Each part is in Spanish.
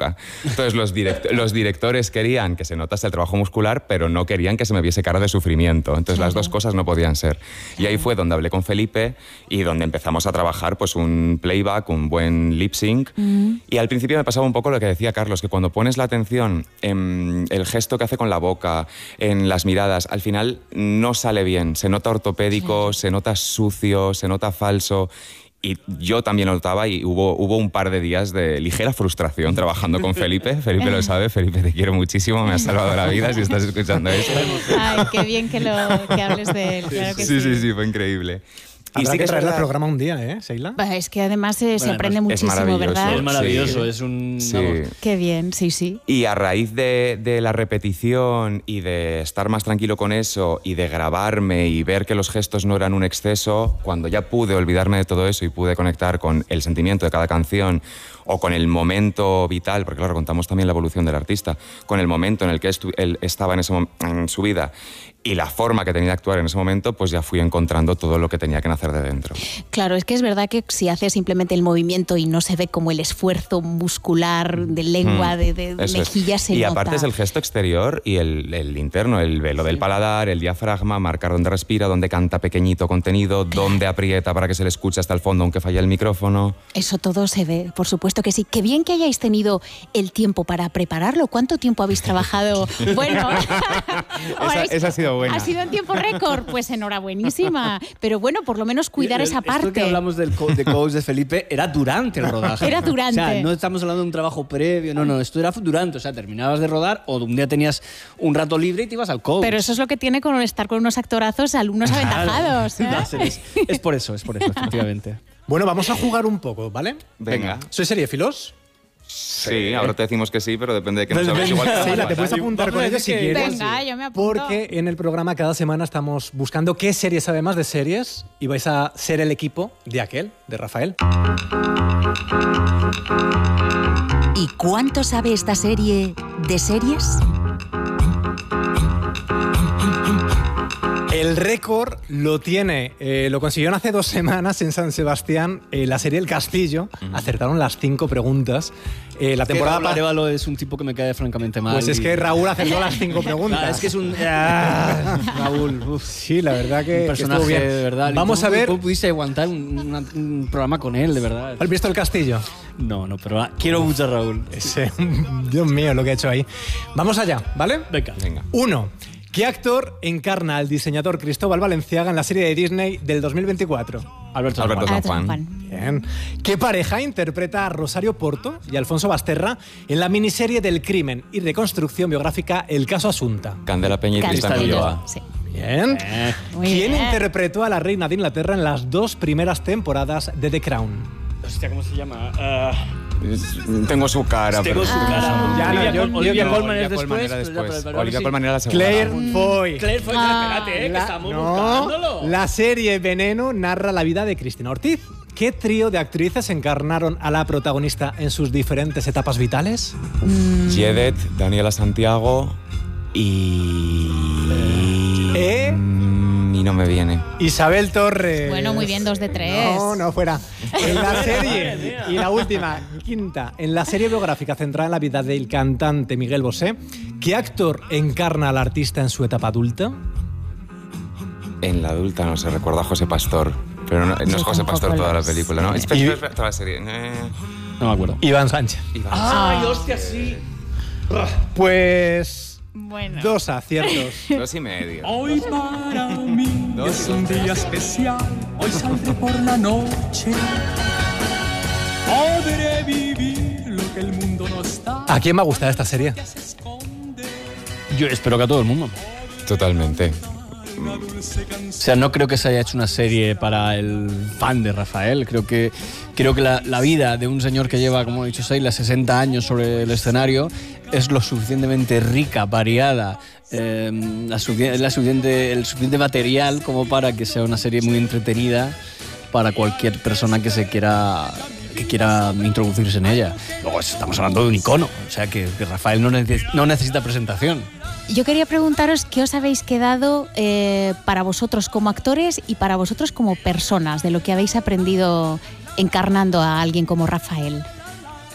nota. Entonces los directores querían que se notase el trabajo muscular, pero no querían que se me viese cara de sufrimiento. Entonces las dos cosas no podían ser. Y ahí fue donde hablé con Felipe y donde empezamos a trabajar pues un playback, un buen lip sync. Y al principio me pasaba un poco lo que decía Carlos, que cuando pones la atención en el gesto que hace con la boca, en las miradas, al final no sale bien. Se nota ortopédico, se nota sucio, se nota falso. Y yo también lo notaba y hubo un par de días de ligera frustración trabajando con Felipe. Felipe lo sabe, Felipe, te quiero muchísimo, me has salvado la vida si estás escuchando esto. Ay, qué bien que hables de él, claro que sí. Sí, fue increíble. Y sí que traer el verdad. programa un día, ¿eh, Sheila? Es que además se aprende muchísimo, ¿verdad? Es maravilloso, es un... Sí. Qué bien, sí. Y a raíz de la repetición y de estar más tranquilo con eso y de grabarme y ver que los gestos no eran un exceso, cuando ya pude olvidarme de todo eso y pude conectar con el sentimiento de cada canción o con el momento vital, porque claro, contamos también la evolución del artista, con el momento en el que él estaba en su vida y la forma que tenía de actuar en ese momento, pues ya fui encontrando todo lo que tenía que nacer de dentro. Claro, es que es verdad que si haces simplemente el movimiento y no se ve como el esfuerzo muscular de lengua, de mejillas, se nota. Y aparte es el gesto exterior y el interno, el velo del paladar, el diafragma, marcar dónde respira, dónde canta pequeñito contenido, dónde aprieta para que se le escuche hasta el fondo aunque falle el micrófono. Eso todo se ve, por supuesto que sí. Qué bien que hayáis tenido el tiempo para prepararlo. ¿Cuánto tiempo habéis trabajado? Bueno, esa ha sido buena. ¿Ha sido en tiempo récord? Pues enhorabuenísima. Pero bueno, por lo menos cuidar esa parte. Esto que hablamos de coach de Felipe era durante el rodaje. Era durante. O sea, no estamos hablando de un trabajo previo, no, esto era durante. O sea, terminabas de rodar o un día tenías un rato libre y te ibas al coach. Pero eso es lo que tiene con estar con unos actorazos, alumnos aventajados. Es por eso, efectivamente. Bueno, vamos a jugar un poco, ¿vale? Venga. ¿Sois seriefilos? Sí, ahora te decimos que sí, pero depende de que no sabes. Igual que Sheila, te puedes apuntar con ellos si quieres. Venga, yo me apunto. Porque en el programa cada semana estamos buscando qué serie sabe más de series y vais a ser el equipo de aquel, de Rafael. ¿Y cuánto sabe esta serie de series? El récord lo tiene, lo consiguieron hace 2 semanas en San Sebastián, la serie El Castillo. Acertaron las 5 preguntas. La temporada Raúl Arévalo es un tipo que me cae francamente mal. Pues es que Raúl acertó las 5 preguntas. Claro, es que es un... Raúl, uf. Sí, la verdad que Un personaje, estuvo bien. de verdad. Vamos a ver... ¿Cómo pudiste aguantar un programa con él, de verdad? ¿Has visto El Castillo? No, pero quiero mucho a Raúl. Dios mío, lo que ha hecho ahí. Vamos allá, ¿vale? Venga. 1. ¿Qué actor encarna al diseñador Cristóbal Valenciaga en la serie de Disney del 2024? Alberto San Juan. Bien. ¿Qué pareja interpreta a Rosario Porto y Alfonso Basterra en la miniserie del crimen y reconstrucción biográfica El caso Asunta? Candela Peña y Tristan Ulloa. Sí. Bien. Muy ¿Quién bien. interpretó a la reina de Inglaterra en las 2 primeras temporadas de The Crown? Hostia, ¿cómo se llama? Tengo su cara. Tengo su pero- cara. Ya, no, yo- Olivia yo- Colman Olivia es Colman después. era después. pero Olivia sí. Colman era la segunda. Claire Foy. Claire Foy, espérate, que estamos buscándolo. La serie Veneno narra la vida de Cristina Ortiz. ¿Qué trío de actrices encarnaron a la protagonista en sus diferentes etapas vitales? Jedet, Daniela Santiago y... Y no me viene. Isabel Torres. Bueno, muy bien, 2 de 3. No, fuera. En la serie, y la última, 5ª, en la serie biográfica centrada en la vida del cantante Miguel Bosé, ¿qué actor encarna al artista en su etapa adulta? En la adulta no sé, recuerdo a José Pastor. Pero no es José Pastor toda la película, ¿no? Espera, toda la serie. No me acuerdo. Iván Sánchez. ¡Ay, hostia, sí! Pues... Bueno. 2 aciertos. 2,5. Hoy para mí es un día especial, hoy saldré por la noche. Podré vivir lo que el mundo nos da. ¿A quién me ha gustado esta serie? Yo espero que a todo el mundo. Totalmente. O sea, no creo que se haya hecho una serie para el fan de Rafael. Creo que la vida de un señor que lleva, como ha dicho Sheila, 60 años sobre el escenario es lo suficientemente rica, variada, el suficiente material como para que sea una serie muy entretenida para cualquier persona que quiera introducirse en ella. Luego estamos hablando de un icono, o sea que Rafael no necesita presentación. Yo quería preguntaros qué os habéis quedado para vosotros como actores y para vosotros como personas, de lo que habéis aprendido encarnando a alguien como Rafael.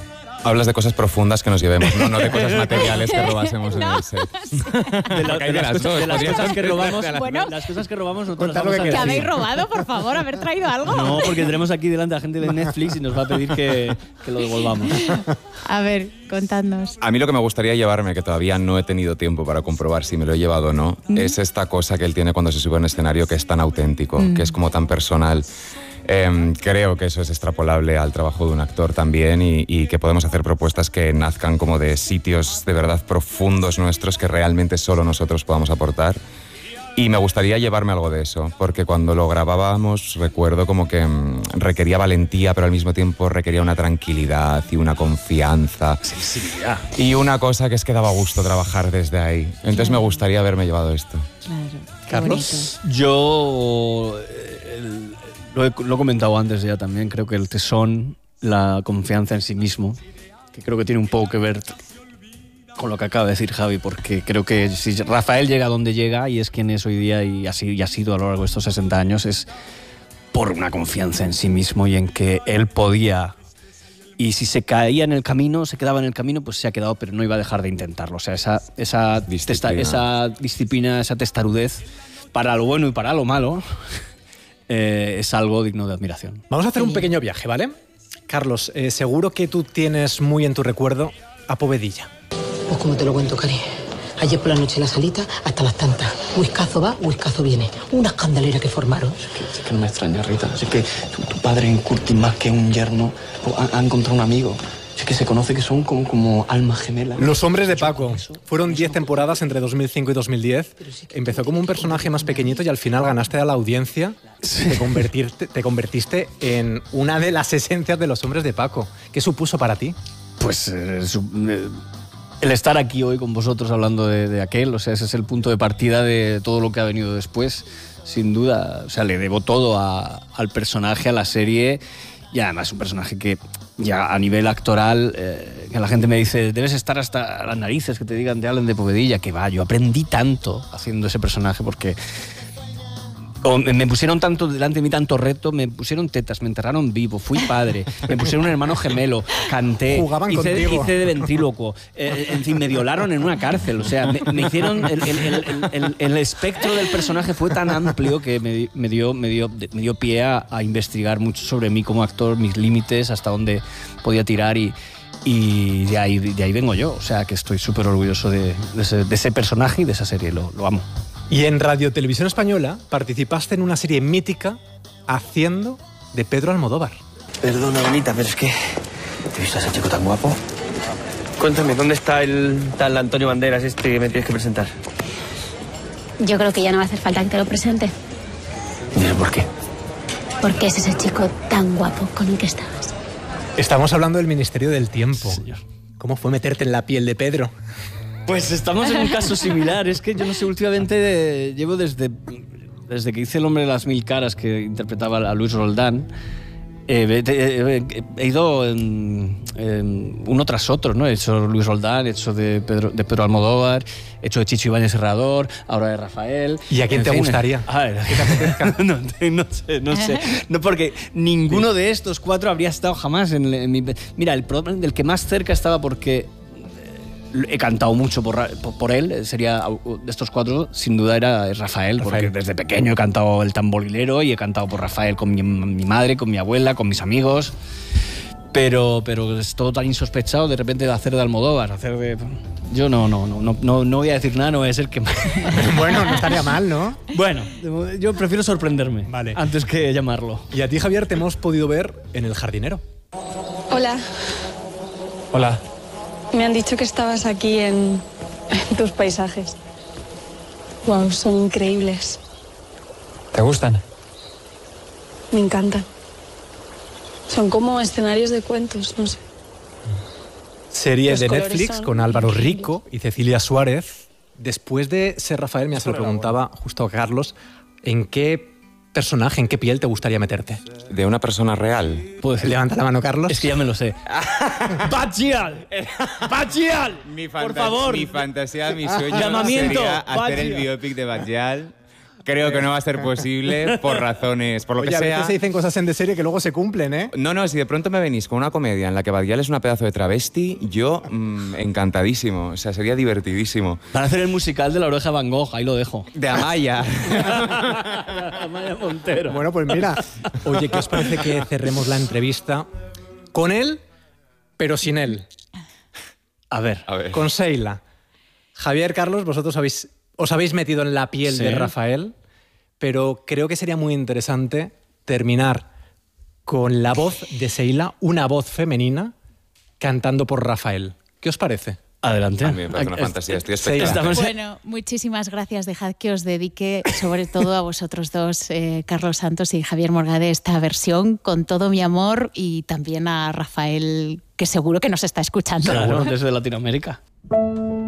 Hablas de cosas profundas que nos llevemos, no de cosas materiales que robásemos en el set. De las cosas que robamos. Bueno, las cosas que robamos nosotros Contad lo que ¿que habéis robado, por favor? ¿Haber traído algo? No, porque tenemos aquí delante a gente de Netflix y nos va a pedir que lo devolvamos. A ver, contadnos. A mí lo que me gustaría llevarme, que todavía no he tenido tiempo para comprobar si me lo he llevado o no, es esta cosa que él tiene cuando se sube a un escenario que es tan auténtico, que es como tan personal. Creo que eso es extrapolable al trabajo de un actor también y que podemos hacer propuestas que nazcan como de sitios de verdad profundos nuestros que realmente solo nosotros podamos aportar. Y me gustaría llevarme algo de eso, porque cuando lo grabábamos recuerdo como que requería valentía, pero al mismo tiempo requería una tranquilidad y una confianza. Sensibilidad. Y una cosa que es que daba gusto trabajar desde ahí. Entonces me gustaría haberme llevado esto. Claro. Carlos. Yo lo he comentado antes ya también, creo que el tesón, la confianza en sí mismo, que creo que tiene un poco que ver con lo que acaba de decir Javi, porque creo que si Rafael llega donde llega y es quien es hoy día y ha sido a lo largo de estos 60 años, es por una confianza en sí mismo y en que él podía. Y si se caía en el camino, se quedaba en el camino, pues se ha quedado, pero no iba a dejar de intentarlo. O sea, esa disciplina, esa testarudez, para lo bueno y para lo malo, es algo digno de admiración. Vamos a hacer un pequeño viaje, ¿vale? Carlos, seguro que tú tienes muy en tu recuerdo a Povedilla. Pues como te lo cuento, Cari. Ayer por la noche en la salita, hasta las tantas. Whiskazo va, whiskazo viene. Una escandalera que formaron. Es que no me extraña, Rita. Es que tu padre en Curtis, más que un yerno, ha encontrado un amigo. Es que se conoce que son como almas gemelas. Los hombres de Paco. Fueron 10 temporadas entre 2005 y 2010. Empezó como un personaje más pequeñito y al final ganaste a la audiencia. Sí. Te convertiste en una de las esencias de los hombres de Paco. ¿Qué supuso para ti? Pues el estar aquí hoy con vosotros hablando de aquel, o sea, ese es el punto de partida de todo lo que ha venido después, sin duda. O sea, le debo todo al personaje, a la serie, y además un personaje que ya a nivel actoral, que la gente me dice, debes estar hasta las narices que te hablen de Povedilla, que va, yo aprendí tanto haciendo ese personaje porque me pusieron tanto delante de mí, tanto reto, me pusieron tetas, me enterraron vivo, fui padre, me pusieron un hermano gemelo, canté, hice de ventrílocuo, en fin, me violaron en una cárcel, o sea, me hicieron, el espectro del personaje fue tan amplio que me dio pie a investigar mucho sobre mí como actor, mis límites, hasta dónde podía tirar y de ahí vengo yo, o sea, que estoy súper orgulloso de ese personaje y de esa serie, lo amo. Y en Radio Televisión Española participaste en una serie mítica haciendo de Pedro Almodóvar. Perdona, bonita, pero es que ¿te he visto a ese chico tan guapo? Cuéntame, ¿dónde está el tal Antonio Banderas que me tienes que presentar? Yo creo que ya no va a hacer falta que te lo presente. ¿Y por qué? Porque es ese chico tan guapo con el que estabas. Estamos hablando del Ministerio del Tiempo. Sí, señor. ¿Cómo fue meterte en la piel de Pedro? Pues estamos en un caso similar. Es que yo no sé, últimamente llevo desde que hice El hombre de las mil caras, que interpretaba a Luis Roldán, he ido uno tras otro, ¿no? He hecho Luis Roldán, he hecho de Pedro Almodóvar, he hecho de Chicho Ibáñez Herrador, ahora de Rafael. ¿Y a quién te gustaría? ¿Qué te apetezca? No sé. No, porque ninguno de estos cuatro habría estado jamás en mi... Mira, el problema del que más cerca estaba, porque he cantado mucho por él, sería de estos cuatro, sin duda era Rafael, porque desde pequeño he cantado El tamborilero y he cantado por Rafael con mi madre, con mi abuela, con mis amigos, pero es todo tan insospechado de repente de hacer de Almodóvar, yo no voy a decir nada, no voy a ser que... Bueno, no estaría mal, ¿no? Bueno, yo prefiero sorprenderme, vale, antes que llamarlo. Y a ti, Javier, te hemos podido ver en El jardinero. Hola. Hola. Me han dicho que estabas aquí en tus paisajes. Wow, son increíbles. ¿Te gustan? Me encantan. Son como escenarios de cuentos, no sé. Serie Los de colores Netflix son con Álvaro Rico y Cecilia Suárez. Después de ser Rafael, me se lo preguntaba justo a Carlos, ¿en qué personaje, en qué piel te gustaría meterte? ¿De una persona real? ¿Puedes levanta la mano, Carlos? Es que ya me lo sé. ¡Bachial! ¡Bachial! Por favor. Mi fantasía, mi sueño Llamamiento, sería hacer Bachial. el biopic de Bachial. creo que no va a ser posible por razones, por lo Oye, que sea. A veces se dicen cosas en de serie que luego se cumplen, ¿eh? No, si de pronto me venís con una comedia en la que Badial es una pedazo de travesti, yo encantadísimo. O sea, sería divertidísimo. Para hacer el musical de La Oreja de Van Gogh, ahí lo dejo. De Amaya. Amaya Montero. Bueno, pues mira. Oye, ¿qué os parece que cerremos la entrevista con él, pero sin él? A ver. Con Sheila. Javier, Carlos, vosotros os habéis metido en la piel de Rafael, pero creo que sería muy interesante terminar con la voz de Sheila, una voz femenina, cantando por Rafael. ¿Qué os parece? Adelante. A mí me parece una fantasía, estoy expectante. Bueno, muchísimas gracias. Dejad que os dedique, sobre todo a vosotros dos, Carlos Santos y Javier Morgade, esta versión con todo mi amor, y también a Rafael, que seguro que nos está escuchando. Claro, desde Latinoamérica.